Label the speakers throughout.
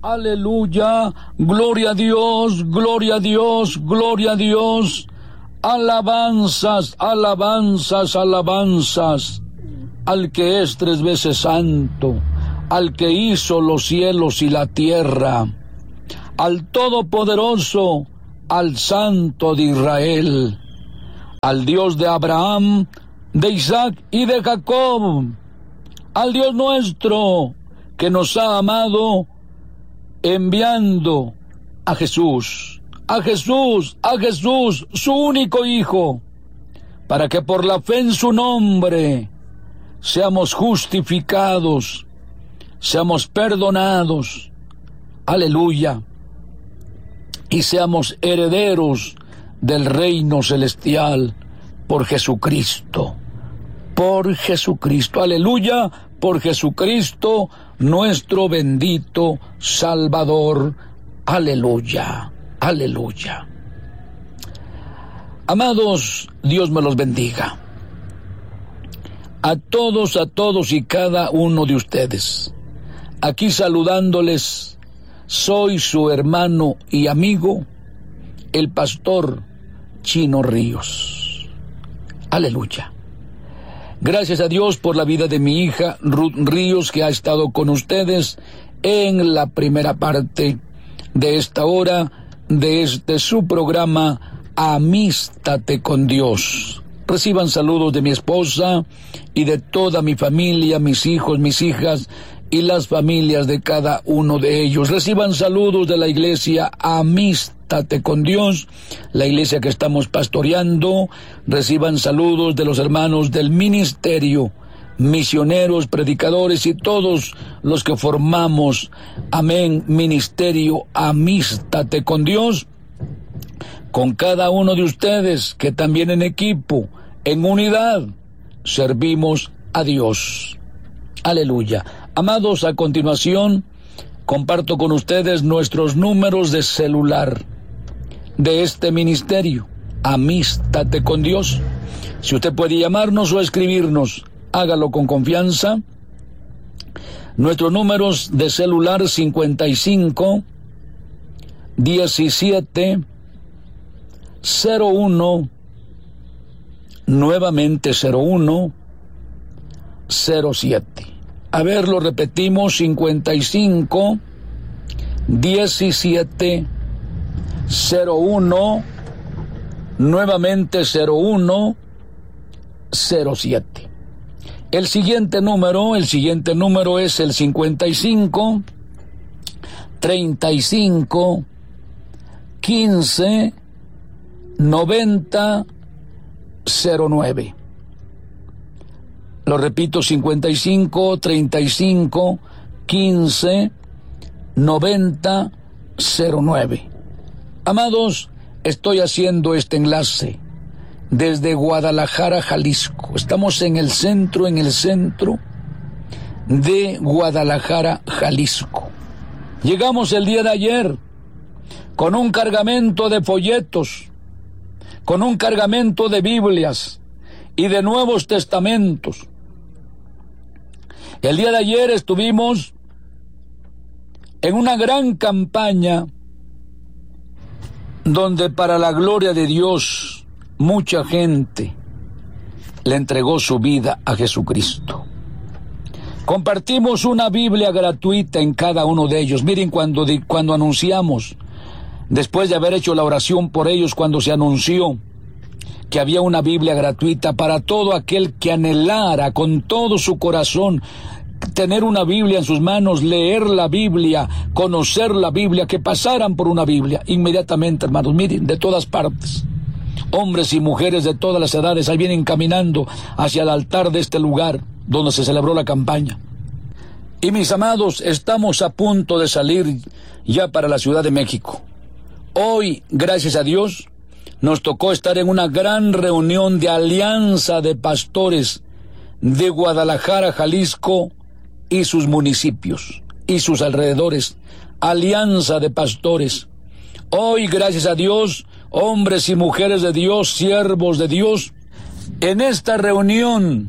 Speaker 1: aleluya, gloria a Dios, gloria a Dios, gloria a Dios, alabanzas, alabanzas, alabanzas, al que es 3 veces santo, al que hizo los cielos y la tierra, al Todopoderoso, al Santo de Israel, al Dios de Abraham, de Isaac y de Jacob, al Dios nuestro, que nos ha amado, enviando a Jesús, su único Hijo, para que por la fe en su nombre seamos justificados, seamos perdonados, aleluya, y seamos herederos del reino celestial por Jesucristo, aleluya, por Jesucristo, nuestro bendito Salvador, aleluya, aleluya. Amados, Dios me los bendiga. A todos y cada uno de ustedes. Aquí saludándoles, soy su hermano y amigo, el pastor Chino Ríos. Aleluya. Gracias a Dios por la vida de mi hija Ruth Ríos, que ha estado con ustedes en la primera parte de esta hora de su programa Amístate con Dios. Reciban saludos de mi esposa y de toda mi familia, mis hijos, mis hijas y las familias de cada uno de ellos. Reciban saludos de la iglesia Amístate con Dios, la iglesia que estamos pastoreando. Reciban saludos de los hermanos del ministerio, misioneros, predicadores y todos los que formamos, amén, ministerio Amístate con Dios, con cada uno de ustedes que también en equipo, en unidad, servimos a Dios. Aleluya. Amados, a continuación comparto con ustedes nuestros números de celular de este ministerio, Amístate con Dios. Si usted puede llamarnos o escribirnos, hágalo con confianza. Nuestros números de celular 55 17 01, nuevamente 01 07. A ver, lo repetimos, 55 17 01, nuevamente 01 07. El siguiente número es el 55 35 15 90 09. Lo repito, 55 35 15 90 09. Amados, estoy haciendo este enlace desde Guadalajara, Jalisco. Estamos en el centro de Guadalajara, Jalisco. Llegamos el día de ayer con un cargamento de folletos, con un cargamento de Biblias y de Nuevos Testamentos. El día de ayer estuvimos en una gran campaña donde, para la gloria de Dios, mucha gente le entregó su vida a Jesucristo. Compartimos una Biblia gratuita en cada uno de ellos. Miren, cuando anunciamos, después de haber hecho la oración por ellos, cuando se anunció que había una Biblia gratuita para todo aquel que anhelara con todo su corazón tener una Biblia en sus manos, leer la Biblia, conocer la Biblia, que pasaran por una Biblia. Inmediatamente, hermanos, miren, de todas partes, hombres y mujeres de todas las edades, ahí vienen caminando hacia el altar de este lugar donde se celebró la campaña. Y mis amados, estamos a punto de salir ya para la Ciudad de México. Hoy, gracias a Dios, nos tocó estar en una gran reunión de alianza de pastores de Guadalajara, Jalisco y sus municipios y sus alrededores. Alianza de pastores. Hoy, gracias a Dios, hombres y mujeres de Dios, siervos de Dios, en esta reunión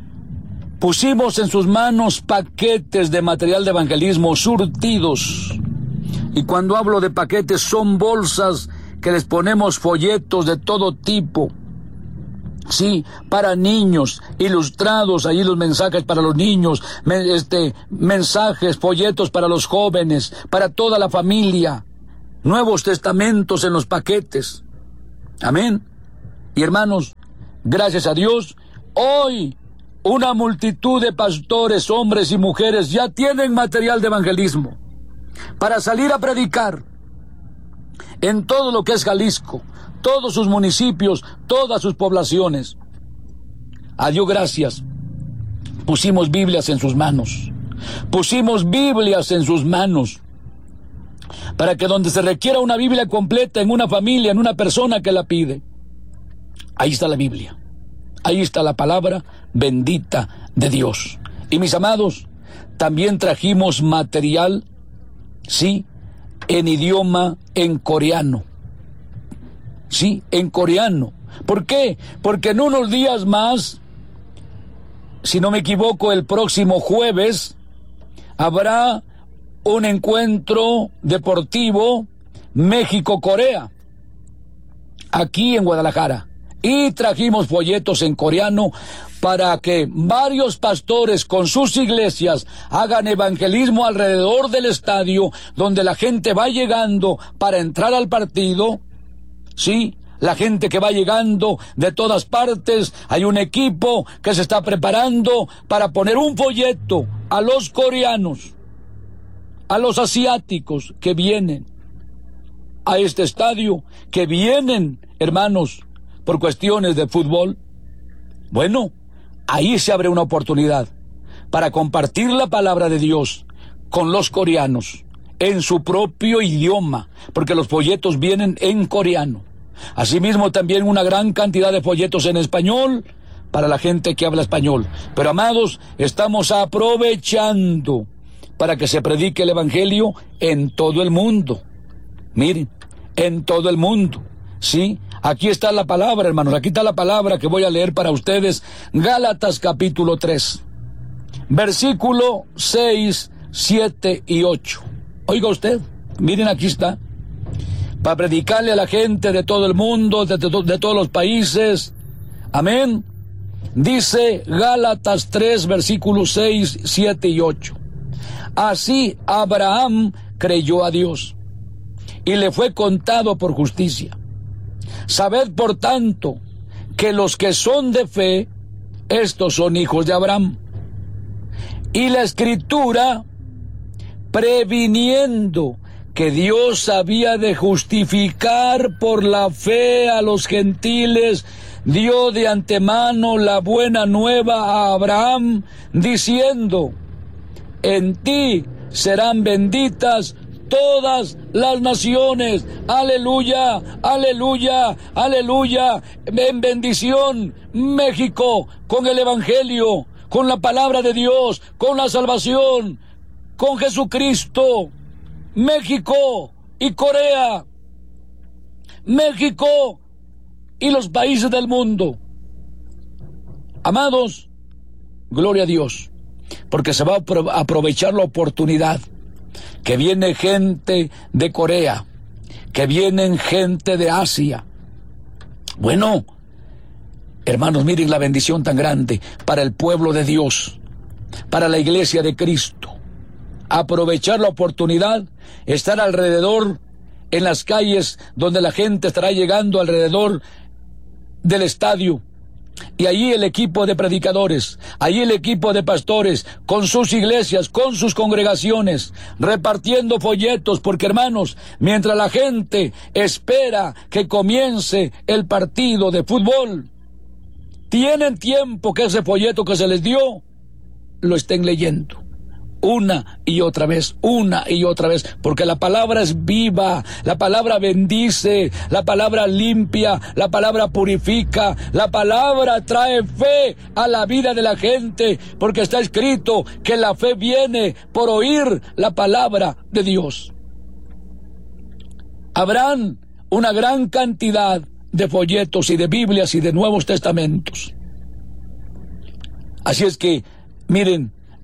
Speaker 1: pusimos en sus manos paquetes de material de evangelismo surtidos Y cuando hablo de paquetes, son bolsas que les ponemos folletos de todo tipo. Sí, para niños, ilustrados, ahí los mensajes para los niños, mensajes, folletos para los jóvenes, para toda la familia, Nuevos Testamentos en los paquetes. Amén. Y hermanos, gracias a Dios, hoy una multitud de pastores, hombres y mujeres ya tienen material de evangelismo para salir a predicar en todo lo que es Jalisco, todos sus municipios, todas sus poblaciones. A Dios gracias, pusimos Biblias en sus manos, pusimos Biblias en sus manos, para que donde se requiera una Biblia completa en una familia, en una persona que la pide, ahí está la Biblia, ahí está la palabra bendita de Dios. Y mis amados, también trajimos material, sí, en idioma, en coreano. Sí, en coreano. ¿Por qué? Porque en unos días más, si no me equivoco, el próximo jueves, habrá un encuentro deportivo México-Corea, aquí en Guadalajara. Y trajimos folletos en coreano para que varios pastores con sus iglesias hagan evangelismo alrededor del estadio, donde la gente va llegando para entrar al partido. Sí, la gente que va llegando de todas partes, hay un equipo que se está preparando para poner un folleto a los coreanos, a los asiáticos que vienen a este estadio, que vienen, hermanos, por cuestiones de fútbol. Bueno, ahí se abre una oportunidad para compartir la palabra de Dios con los coreanos en su propio idioma, porque los folletos vienen en coreano. Asimismo, también una gran cantidad de folletos en español para la gente que habla español. Pero, amados, estamos aprovechando para que se predique el evangelio en todo el mundo. Miren, en todo el mundo. Sí, aquí está la palabra, hermanos, aquí está la palabra que voy a leer para ustedes. Gálatas capítulo 3, versículo 6, 7 y 8. Oiga usted, miren, aquí está. Para predicarle a la gente de todo el mundo, de todos los países. Amén. Dice Gálatas 3, versículos 6, 7 y 8. Así Abraham creyó a Dios, y le fue contado por justicia. Sabed, por tanto, que los que son de fe, estos son hijos de Abraham. Y la Escritura, previniendo que Dios había de justificar por la fe a los gentiles, dio de antemano la buena nueva a Abraham, diciendo: en ti serán benditas todas las naciones. Aleluya, aleluya, aleluya. En bendición, México, con el evangelio, con la palabra de Dios, con la salvación, con Jesucristo. México y Corea, México y los países del mundo. Amados, gloria a Dios, porque se va a aprovechar la oportunidad, que viene gente de Corea, que vienen gente de Asia. Bueno, hermanos, miren la bendición tan grande para el pueblo de Dios, para la iglesia de Cristo. Aprovechar la oportunidad, estar alrededor en las calles donde la gente estará llegando alrededor del estadio, y allí el equipo de predicadores, allí el equipo de pastores con sus iglesias, con sus congregaciones, repartiendo folletos, porque, hermanos, mientras la gente espera que comience el partido de fútbol, tienen tiempo que ese folleto que se les dio lo estén leyendo una y otra vez, porque la palabra es viva, la palabra bendice, la palabra limpia, la palabra purifica, la palabra trae fe a la vida de la gente, porque está escrito que la fe viene por oír la palabra de Dios. Habrán una gran cantidad de folletos y de Biblias y de Nuevos Testamentos. Así es que, miren,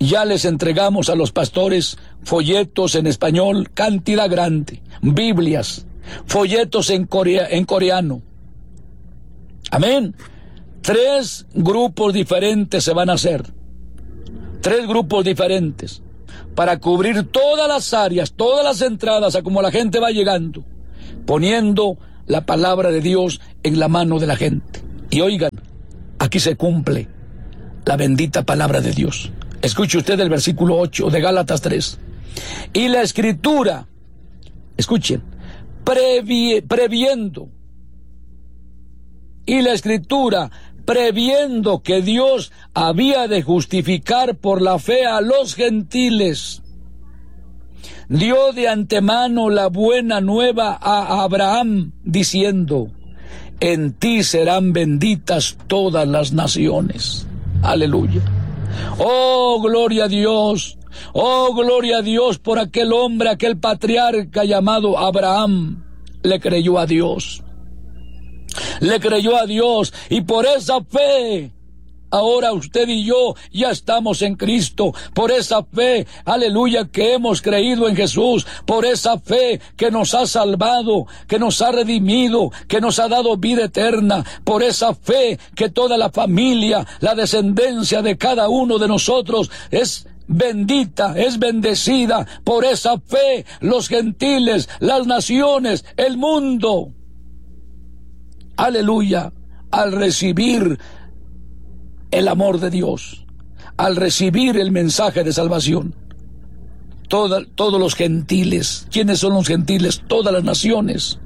Speaker 1: ya les entregamos a los pastores folletos en español, cantidad grande, Biblias, folletos en coreano. Amén. 3 grupos diferentes se van a hacer. 3 grupos diferentes para cubrir todas las áreas, todas las entradas, a como la gente va llegando, poniendo la palabra de Dios en la mano de la gente. Y oigan, aquí se cumple la bendita palabra de Dios. Escuche usted el versículo 8 de Gálatas 3. Y la Escritura, escuchen, previendo, y la Escritura previendo que Dios había de justificar por la fe a los gentiles, dio de antemano la buena nueva a Abraham, diciendo: en ti serán benditas todas las naciones. Aleluya. Oh, gloria a Dios. Oh, gloria a Dios por aquel hombre, aquel patriarca llamado Abraham. Le creyó a Dios. Le creyó a Dios, y por esa fe ahora usted y yo ya estamos en Cristo. Por esa fe, aleluya, que hemos creído en Jesús. Por esa fe que nos ha salvado, que nos ha redimido, que nos ha dado vida eterna. Por esa fe que toda la familia, la descendencia de cada uno de nosotros es bendita, es bendecida. Por esa fe los gentiles, las naciones, el mundo, aleluya, al recibir el amor de Dios, al recibir el mensaje de salvación, todos los gentiles. ¿Quiénes son los gentiles? Todas las naciones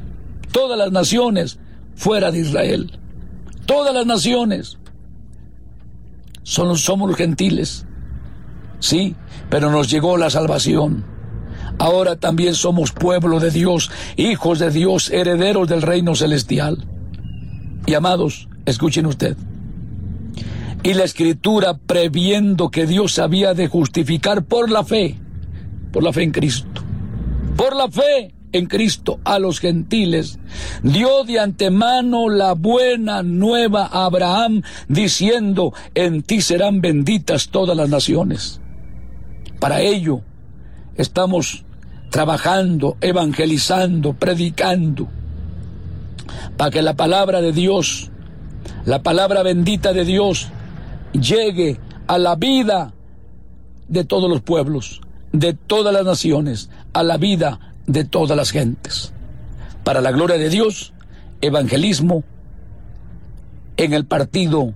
Speaker 1: fuera de Israel, todas las naciones somos los gentiles, sí, pero nos llegó la salvación. Ahora también somos pueblo de Dios, hijos de Dios, herederos del reino celestial. Y amados, escuchen usted. Y la Escritura, previendo que Dios había de justificar por la fe en Cristo, por la fe en Cristo a los gentiles, dio de antemano la buena nueva a Abraham, diciendo: en ti serán benditas todas las naciones. Para ello estamos trabajando, evangelizando, predicando, para que la palabra de Dios, la palabra bendita de Dios, llegue a la vida de todos los pueblos, de todas las naciones, a la vida de todas las gentes. Para la gloria de Dios, evangelismo en el partido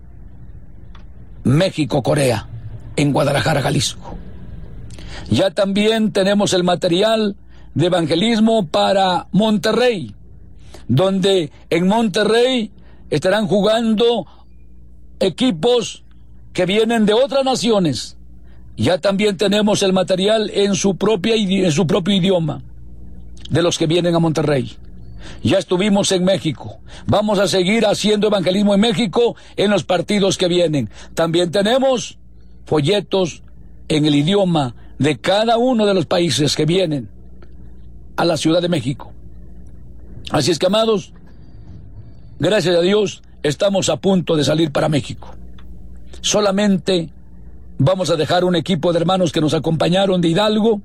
Speaker 1: México-Corea, en Guadalajara, Jalisco. Ya también tenemos el material de evangelismo para Monterrey, donde en Monterrey estarán jugando equipos que vienen de otras naciones. Ya también tenemos el material en su propio idioma de los que vienen a Monterrey. Ya estuvimos en México. Vamos a seguir haciendo evangelismo en México en los partidos que vienen. También tenemos folletos en el idioma de cada uno de los países que vienen a la Ciudad de México. Así es que, amados, gracias a Dios, estamos a punto de salir para México. Solamente vamos a dejar un equipo de hermanos que nos acompañaron de Hidalgo.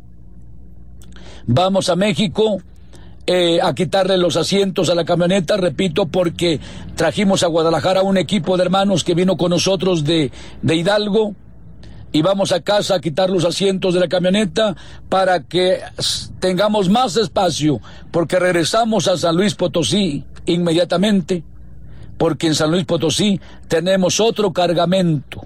Speaker 1: Vamos a México a quitarle los asientos a la camioneta, repito, porque trajimos a Guadalajara un equipo de hermanos que vino con nosotros de Hidalgo, y vamos a casa a quitar los asientos de la camioneta para que tengamos más espacio, porque regresamos a San Luis Potosí inmediatamente, porque en San Luis Potosí tenemos otro cargamento,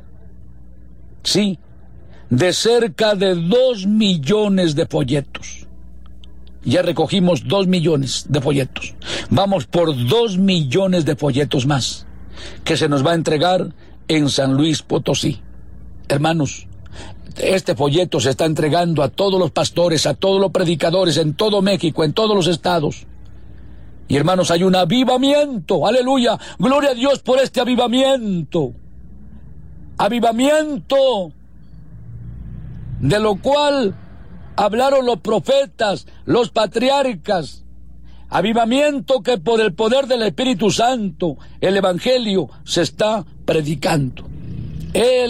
Speaker 1: sí, de cerca de 2 millones de folletos. Ya recogimos 2 millones de folletos. Vamos por 2 millones de folletos más, que se nos va a entregar en San Luis Potosí. Hermanos, este folleto se está entregando a todos los pastores, a todos los predicadores en todo México, en todos los estados. Y hermanos, hay un avivamiento, aleluya, gloria a Dios por este avivamiento. Avivamiento de lo cual hablaron los profetas, los patriarcas. Avivamiento que por el poder del Espíritu Santo, el Evangelio se está predicando. El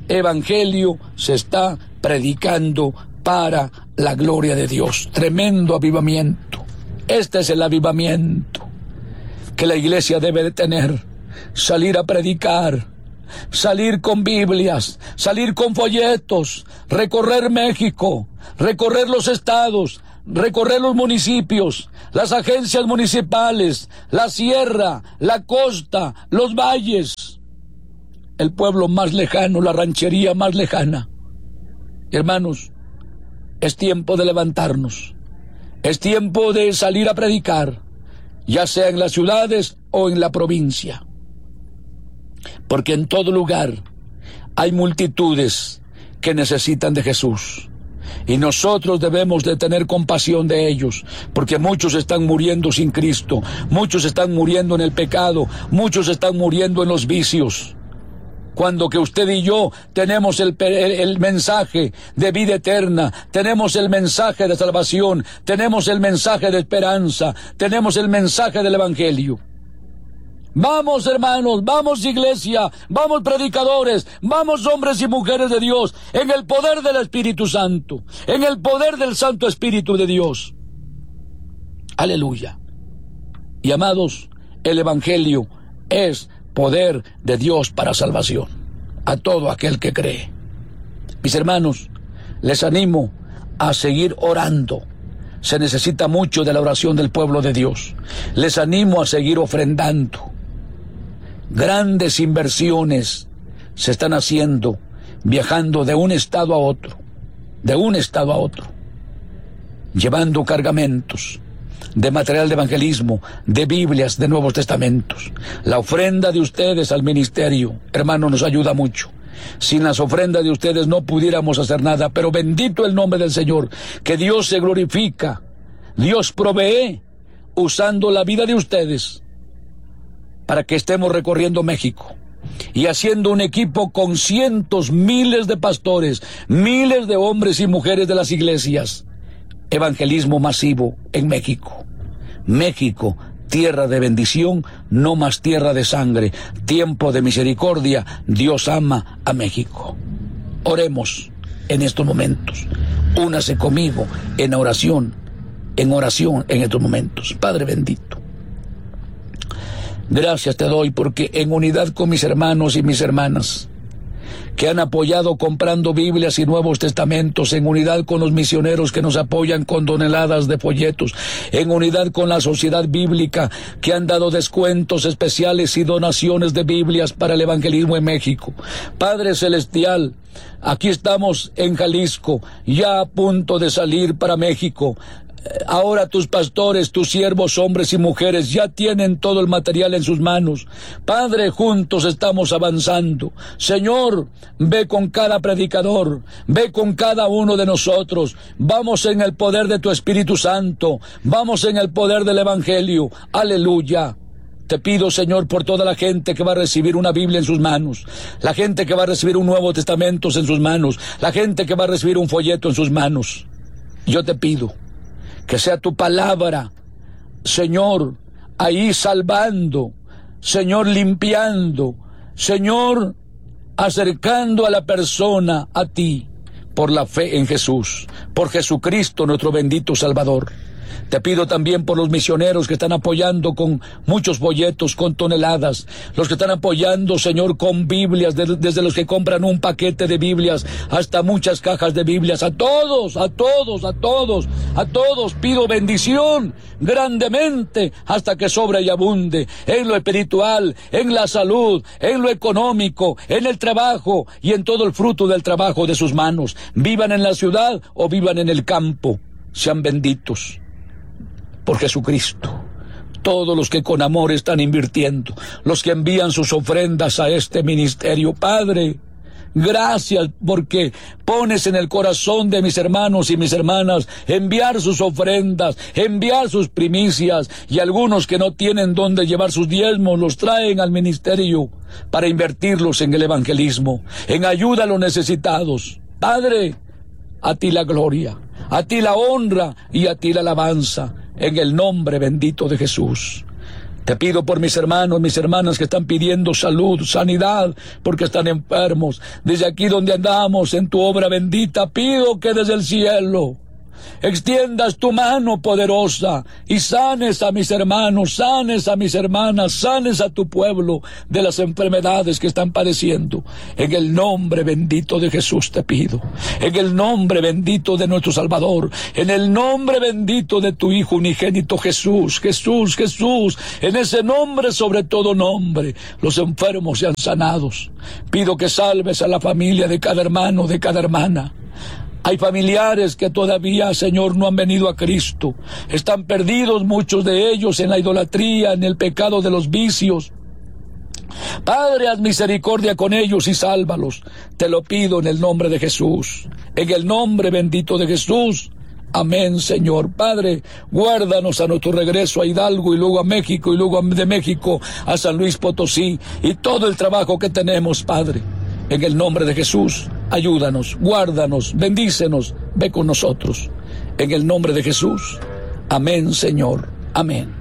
Speaker 1: evangelio se está predicando para la gloria de Dios. Tremendo avivamiento. Este es el avivamiento que la iglesia debe de tener. Salir a predicar, salir con Biblias, salir con folletos, recorrer México, recorrer los estados, recorrer los municipios, las agencias municipales, la sierra, la costa, los valles, el pueblo más lejano, la ranchería más lejana. Hermanos, es tiempo de levantarnos, es tiempo de salir a predicar, ya sea en las ciudades o en la provincia, porque en todo lugar hay multitudes que necesitan de Jesús. Y nosotros debemos de tener compasión de ellos, porque muchos están muriendo sin Cristo, muchos están muriendo en el pecado, muchos están muriendo en los vicios. Cuando que usted y yo tenemos el mensaje de vida eterna, tenemos el mensaje de salvación, tenemos el mensaje de esperanza, tenemos el mensaje del evangelio. Vamos, hermanos, vamos, iglesia, vamos, predicadores, vamos, hombres y mujeres de Dios, en el poder del Espíritu Santo, en el poder del Santo Espíritu de Dios. Aleluya. Y amados, el evangelio es poder de Dios para salvación a todo aquel que cree. Mis hermanos, les animo a seguir orando. Se necesita mucho de la oración del pueblo de Dios. Les animo a seguir ofrendando. Grandes inversiones se están haciendo, viajando de un estado a otro, llevando cargamentos de material de evangelismo, de Biblias, de Nuevos Testamentos. La ofrenda de ustedes al ministerio, hermano, nos ayuda mucho. Sin las ofrendas de ustedes no pudiéramos hacer nada, pero bendito el nombre del Señor, que Dios se glorifica, Dios provee, usando la vida de ustedes, para que estemos recorriendo México y haciendo un equipo con cientos, miles de pastores, miles de hombres y mujeres de las iglesias. Evangelismo masivo en México. México, tierra de bendición, no más tierra de sangre. Tiempo de misericordia. Dios ama a México. Oremos en estos momentos. Únase conmigo en oración en estos momentos. Padre bendito, gracias te doy porque en unidad con mis hermanos y mis hermanas que han apoyado comprando Biblias y Nuevos Testamentos, en unidad con los misioneros que nos apoyan con toneladas de folletos, en unidad con la sociedad bíblica que han dado descuentos especiales y donaciones de Biblias para el evangelismo en México. Padre Celestial, aquí estamos en Jalisco, ya a punto de salir para México. Ahora tus pastores, tus siervos, hombres y mujeres, ya tienen todo el material en sus manos. Padre, juntos estamos avanzando. Señor, ve con cada predicador, ve con cada uno de nosotros. Vamos en el poder de tu Espíritu Santo, vamos en el poder del Evangelio. Aleluya. Te pido, Señor, por toda la gente que va a recibir una Biblia en sus manos, la gente que va a recibir un Nuevo Testamento en sus manos, la gente que va a recibir un folleto en sus manos. Yo te pido que sea tu palabra, Señor, ahí salvando, Señor, limpiando, Señor, acercando a la persona a ti por la fe en Jesús, por Jesucristo, nuestro bendito Salvador. Te pido también por los misioneros que están apoyando con muchos folletos, con toneladas, los que están apoyando, Señor, con Biblias, desde los que compran un paquete de Biblias hasta muchas cajas de Biblias. A todos pido bendición grandemente hasta que sobre y abunde en lo espiritual, en la salud, en lo económico, en el trabajo y en todo el fruto del trabajo de sus manos. Vivan en la ciudad o vivan en el campo, sean benditos por Jesucristo. Todos los que con amor están invirtiendo, los que envían sus ofrendas a este ministerio, Padre, gracias porque pones en el corazón de mis hermanos y mis hermanas enviar sus ofrendas, enviar sus primicias, y algunos que no tienen dónde llevar sus diezmos los traen al ministerio para invertirlos en el evangelismo, en ayuda a los necesitados. Padre, a ti la gloria, a ti la honra y a ti la alabanza, en el nombre bendito de Jesús. Te pido por mis hermanos, mis hermanas que están pidiendo salud, sanidad, porque están enfermos. Desde aquí donde andamos, en tu obra bendita, pido que desde el cielo extiendas tu mano poderosa y sanes a mis hermanos, sanes a mis hermanas, sanes a tu pueblo de las enfermedades que están padeciendo. En el nombre bendito de Jesús te pido, en el nombre bendito de nuestro Salvador, en el nombre bendito de tu Hijo unigénito Jesús, Jesús, Jesús, en ese nombre sobre todo nombre, los enfermos sean sanados. Pido que salves a la familia de cada hermano, de cada hermana. Hay familiares que todavía, Señor, no han venido a Cristo. Están perdidos muchos de ellos en la idolatría, en el pecado de los vicios. Padre, haz misericordia con ellos y sálvalos. Te lo pido en el nombre de Jesús. En el nombre bendito de Jesús. Amén, Señor. Padre, guárdanos a nuestro regreso a Hidalgo y luego a México y luego de México a San Luis Potosí y todo el trabajo que tenemos, Padre. En el nombre de Jesús, ayúdanos, guárdanos, bendícenos, ve con nosotros. En el nombre de Jesús, amén, Señor, amén.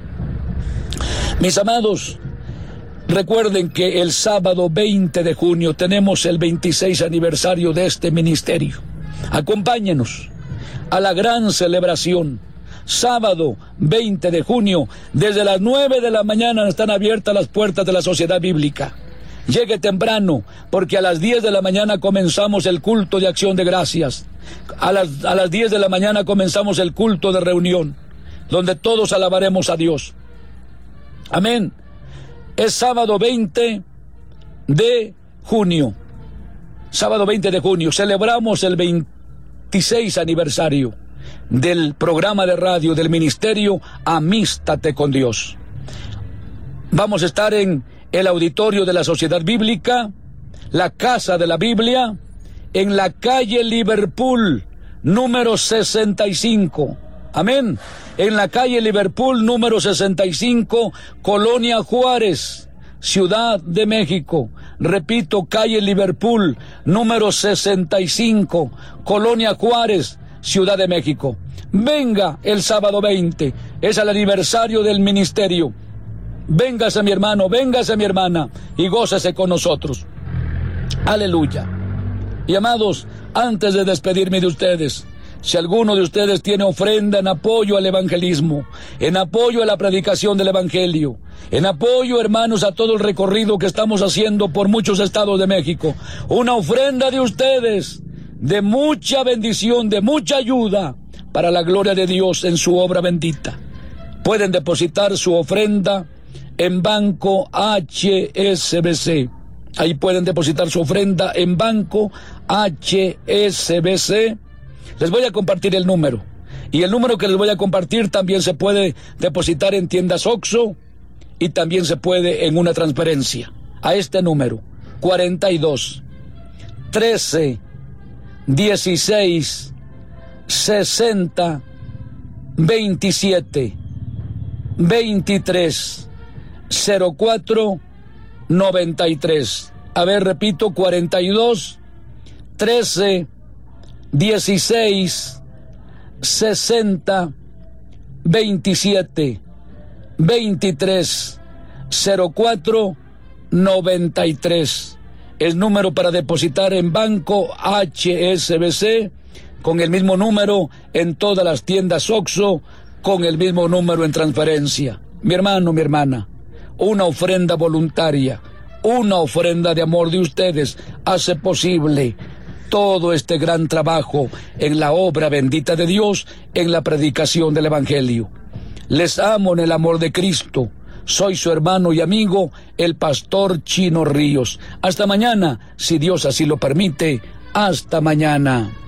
Speaker 1: Mis amados, recuerden que el sábado 20 de junio tenemos el 26 aniversario de este ministerio. Acompáñenos a la gran celebración. Sábado 20 de junio, desde las 9 de la mañana están abiertas las puertas de la Sociedad Bíblica. Llegue temprano, porque a las 10 de la mañana comenzamos el culto de acción de gracias. A las 10 de la mañana comenzamos el culto de reunión, donde todos alabaremos a Dios. Amén. Es sábado 20 de junio. Sábado 20 de junio. Celebramos el 26 aniversario del programa de radio del ministerio Amístate con Dios. Vamos a estar en el auditorio de la Sociedad Bíblica, la Casa de la Biblia, en la calle Liverpool, número 65. Amén. En la calle Liverpool, número 65, Colonia Juárez, Ciudad de México. Repito, calle Liverpool, número 65, Colonia Juárez, Ciudad de México. Venga el sábado 20, es el aniversario del ministerio. Véngase mi hermano, véngase mi hermana y gócese con nosotros. Aleluya. Y amados, antes de despedirme de ustedes, si alguno de ustedes tiene ofrenda en apoyo al evangelismo, en apoyo a la predicación del evangelio, en apoyo, hermanos, a todo el recorrido que estamos haciendo por muchos estados de México, una ofrenda de ustedes, de mucha bendición, de mucha ayuda, para la gloria de Dios en su obra bendita. Pueden depositar su ofrenda en Banco HSBC. Ahí pueden depositar su ofrenda en Banco HSBC. Les voy a compartir el número. Y el número que les voy a compartir también se puede depositar en tiendas OXXO y también se puede en una transferencia. A este número, 42 13 16 60 27 23 04 93. A ver, repito, 42 13 16 60 27 23 04 93. El número para depositar en Banco HSBC, con el mismo número en todas las tiendas OXXO, con el mismo número en transferencia. Mi hermano, mi hermana, una ofrenda voluntaria, una ofrenda de amor de ustedes hace posible todo este gran trabajo en la obra bendita de Dios, en la predicación del Evangelio. Les amo en el amor de Cristo. Soy su hermano y amigo, el pastor Chino Ríos. Hasta mañana, si Dios así lo permite. Hasta mañana.